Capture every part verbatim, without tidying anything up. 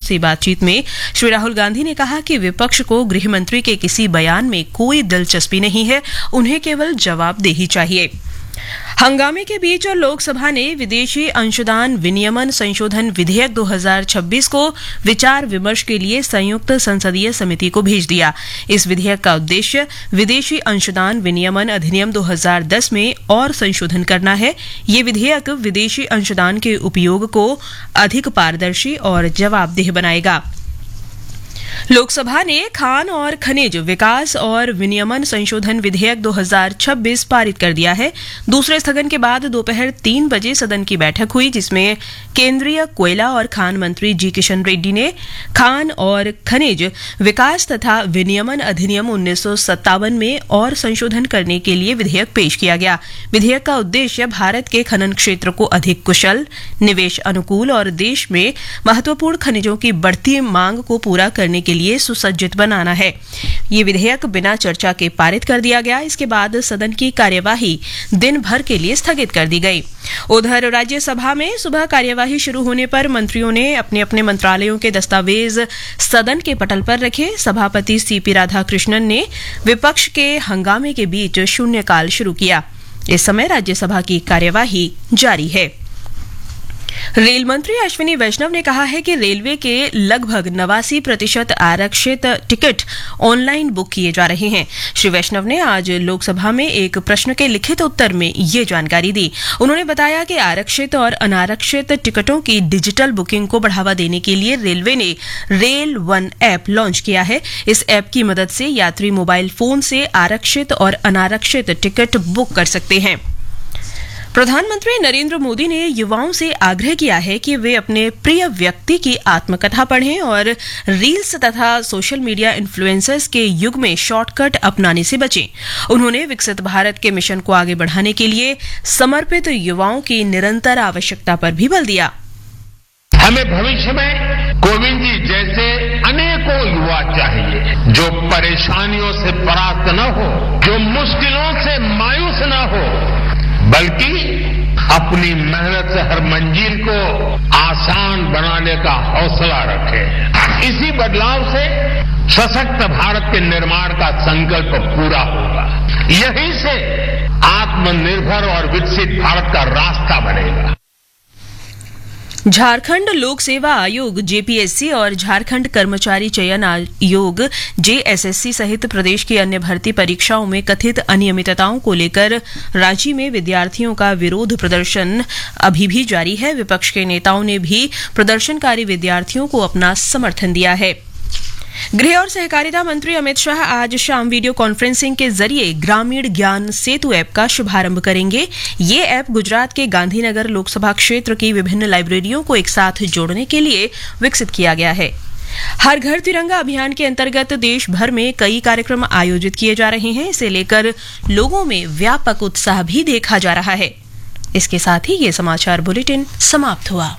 से बातचीत में श्री राहुल गांधी ने कहा कि विपक्ष को गृह मंत्री के किसी बयान में कोई दिलचस्पी नहीं है, उन्हें केवल जवाबदेही चाहिए। हंगामे के बीच लोकसभा ने विदेशी अंशदान विनियमन संशोधन विधेयक दो हज़ार छब्बीस को विचार विमर्श के लिए संयुक्त संसदीय समिति को भेज दिया। इस विधेयक का उद्देश्य विदेशी अंशदान विनियमन अधिनियम दो हज़ार दस में और संशोधन करना है। ये विधेयक विदेशी अंशदान के उपयोग को अधिक पारदर्शी और जवाबदेह बनाएगा। लोकसभा ने खान और खनिज विकास और विनियमन संशोधन विधेयक दो हज़ार छब्बीस पारित कर दिया है। दूसरे स्थगन के बाद दोपहर तीन बजे सदन की बैठक हुई, जिसमें केंद्रीय कोयला और खान मंत्री जी किशन रेड्डी ने खान और खनिज विकास तथा विनियमन अधिनियम उन्नीस सौ सत्तावन में और संशोधन करने के लिए विधेयक पेश किया गया। विधेयक का उद्देश्य भारत के खनन क्षेत्र को अधिक कुशल, निवेश अनुकूल और देश में महत्वपूर्ण खनिजों की बढ़ती मांग को पूरा करने के लिए सुसज्जित बनाना है। ये विधेयक बिना चर्चा के पारित कर दिया गया। इसके बाद सदन की कार्यवाही दिन भर के लिए स्थगित कर दी गई। उधर राज्यसभा में सुबह कार्यवाही शुरू होने पर मंत्रियों ने अपने अपने मंत्रालयों के दस्तावेज सदन के पटल पर रखे। सभापति सीपी राधाकृष्णन ने विपक्ष के हंगामे के बीच शून्यकाल शुरू किया। इस समय राज्यसभा की कार्यवाही जारी है। रेल मंत्री अश्विनी वैष्णव ने कहा है कि रेलवे के लगभग नवासी प्रतिशत आरक्षित टिकट ऑनलाइन बुक किए जा रहे हैं। श्री वैष्णव ने आज लोकसभा में एक प्रश्न के लिखित उत्तर में ये जानकारी दी। उन्होंने बताया कि आरक्षित और अनारक्षित टिकटों की डिजिटल बुकिंग को बढ़ावा देने के लिए रेलवे ने रेल वन ऐप लॉन्च किया है। इस ऐप की मदद से यात्री मोबाइल फोन से आरक्षित और अनारक्षित टिकट बुक कर सकते हैं। प्रधानमंत्री नरेंद्र मोदी ने युवाओं से आग्रह किया है कि वे अपने प्रिय व्यक्ति की आत्मकथा पढ़ें और रील्स तथा सोशल मीडिया इन्फ्लुएंसर्स के युग में शॉर्टकट अपनाने से बचें। उन्होंने विकसित भारत के मिशन को आगे बढ़ाने के लिए समर्पित युवाओं की निरंतर आवश्यकता पर भी बल दिया। हमें भविष्य में कोविंद जी जैसे अनेकों युवा चाहिए, जो परेशानियों से परास्त न हो, जो मुश्किलों से मायूस न हो, बल्कि अपनी मेहनत से हर मंजिल को आसान बनाने का हौसला रखे। इसी बदलाव से सशक्त भारत के निर्माण का संकल्प पूरा होगा। यहीं से आत्मनिर्भर और विकसित भारत का रास्ता बनेगा। झारखंड लोक सेवा आयोग जेपीएससी और झारखंड कर्मचारी चयन आयोग जेएसएससी सहित प्रदेश की अन्य भर्ती परीक्षाओं में कथित अनियमितताओं को लेकर राज्य में विद्यार्थियों का विरोध प्रदर्शन अभी भी जारी है। विपक्ष के नेताओं ने भी प्रदर्शनकारी विद्यार्थियों को अपना समर्थन दिया है। गृह और सहकारिता मंत्री अमित शाह आज शाम वीडियो कॉन्फ्रेंसिंग के जरिए ग्रामीण ज्ञान सेतु ऐप का शुभारंभ करेंगे। ये ऐप गुजरात के गांधीनगर लोकसभा क्षेत्र की विभिन्न लाइब्रेरियों को एक साथ जोड़ने के लिए विकसित किया गया है। हर घर तिरंगा अभियान के अंतर्गत देश भर में कई कार्यक्रम आयोजित किए जा रहे हैं। इसे लेकर लोगों में व्यापक उत्साह भी देखा जा रहा है। इसके साथ ही ये समाचार बुलेटिन समाप्त हुआ।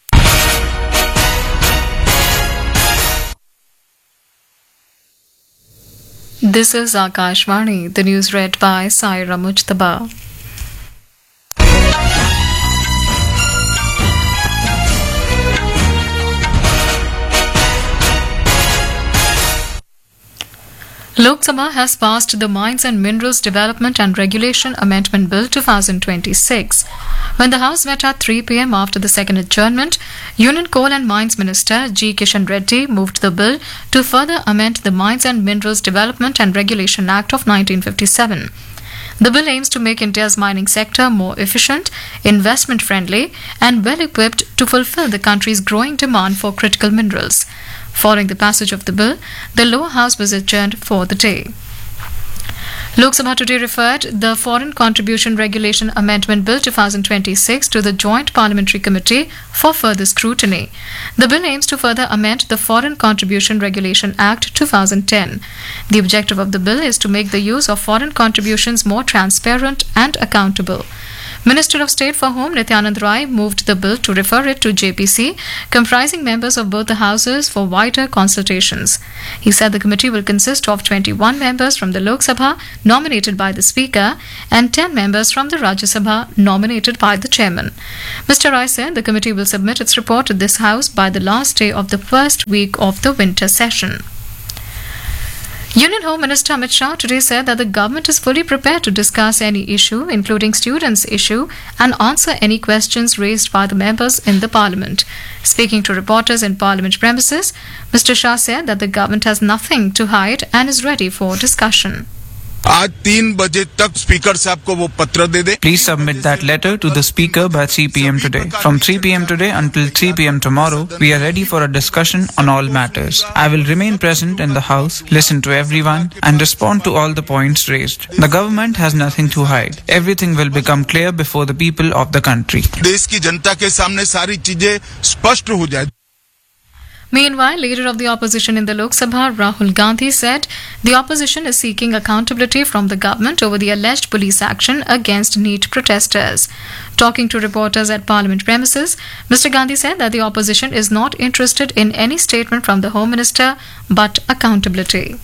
This is Akashvani, the news read by Saira Mujtaba. Lok Sabha has passed the Mines and Minerals Development and Regulation Amendment Bill twenty twenty-six. When the House met at three p m after the second adjournment, Union Coal and Mines Minister G. Kishan Reddy moved the bill to further amend the Mines and Minerals Development and Regulation Act of nineteen fifty-seven. The bill aims to make India's mining sector more efficient, investment-friendly and well-equipped to fulfill the country's growing demand for critical minerals. Following the passage of the bill, the lower house was adjourned for the day. Lok Sabha today referred the Foreign Contribution Regulation Amendment Bill twenty twenty-six to the Joint Parliamentary Committee for further scrutiny. The bill aims to further amend the Foreign Contribution Regulation Act two thousand ten. The objective of the bill is to make the use of foreign contributions more transparent and accountable. Minister of State for Home Nityanand Rai moved the bill to refer it to J P C, comprising members of both the houses, for wider consultations. He said the committee will consist of twenty-one members from the Lok Sabha, nominated by the Speaker, and ten members from the Rajya Sabha, nominated by the Chairman. Mister Rai said the committee will submit its report to this House by the last day of the first week of the winter session. Union Home Minister Amit Shah today said that the government is fully prepared to discuss any issue, including students' issue, and answer any questions raised by the members in the parliament. Speaking to reporters in parliament premises, Mister Shah said that the government has nothing to hide and is ready for discussion. आज तीन बजे तक speaker साहब को वो पत्र दे दे. Please submit that letter to the speaker by three p m today. From three p m today until three p m tomorrow, we are ready for a discussion on all matters. I will remain present in the House, listen to everyone, and respond to all the points raised. The government has nothing to hide. Everything will become clear before the people of the country. देश की जनता के सामने सारी चीजें स्पष्ट हो जाए. Meanwhile, leader of the opposition in the Lok Sabha, Rahul Gandhi, said the opposition is seeking accountability from the government over the alleged police action against NEET protesters. Talking to reporters at Parliament premises, Mister Gandhi said that the opposition is not interested in any statement from the Home Minister, but accountability.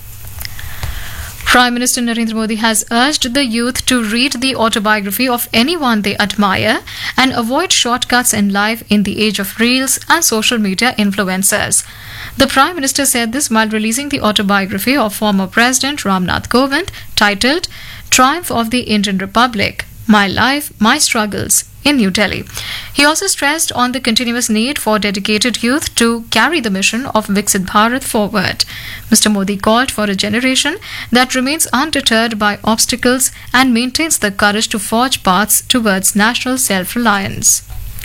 Prime Minister Narendra Modi has urged the youth to read the autobiography of anyone they admire and avoid shortcuts in life in the age of reels and social media influencers. The Prime Minister said this while releasing the autobiography of former President Ramnath Kovind, titled Triumph of the Indian Republic: My Life, My Struggles, in New Delhi. He also stressed on the continuous need for dedicated youth to carry the mission of Viksit Bharat forward. Mister Modi called for a generation that remains undeterred by obstacles and maintains the courage to forge paths towards national self-reliance.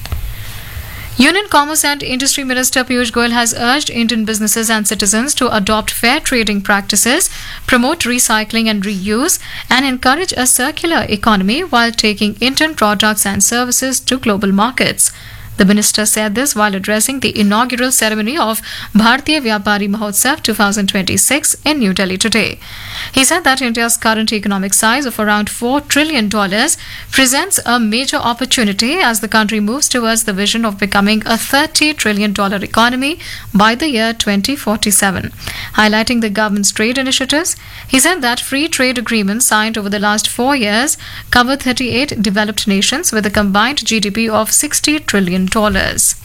Union Commerce and Industry Minister Piyush Goyal has urged Indian businesses and citizens to adopt fair trading practices, promote recycling and reuse, and encourage a circular economy while taking Indian products and services to global markets. The minister said this while addressing the inaugural ceremony of Bharatiya Vyapari Mahotsav twenty twenty-six in New Delhi today. He said that India's current economic size of around four trillion dollars presents a major opportunity as the country moves towards the vision of becoming a thirty trillion dollars economy by the year twenty forty-seven. Highlighting the government's trade initiatives, he said that free trade agreements signed over the last four years cover thirty-eight developed nations with a combined G D P of sixty trillion dollars.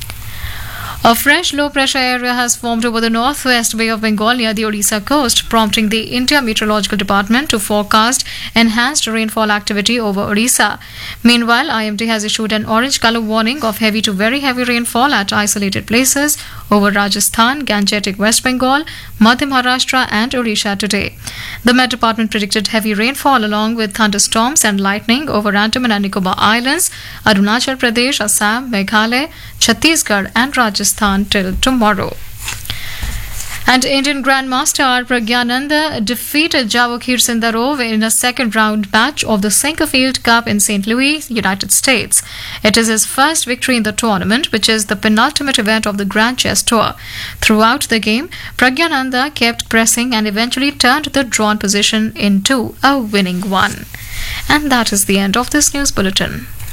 A fresh low-pressure area has formed over the northwest Bay of Bengal near the Odisha coast, prompting the India Meteorological Department to forecast enhanced rainfall activity over Odisha. Meanwhile, I M D has issued an orange color warning of heavy to very heavy rainfall at isolated places over Rajasthan, Gangetic West Bengal, Madhya Maharashtra and Odisha today. The Met Department predicted heavy rainfall along with thunderstorms and lightning over Andaman and Nicobar Islands, Arunachal Pradesh, Assam, Meghalaya, Chhattisgarh and Rajasthan till tomorrow. And Indian Grandmaster R. Pragyananda defeated Javakhir Sindarov in a second round match of the Sinquefield Cup in Saint Louis, United States. It is his first victory in the tournament, which is the penultimate event of the Grand Chess Tour. Throughout the game, Pragyananda kept pressing and eventually turned the drawn position into a winning one. And that is the end of this news bulletin.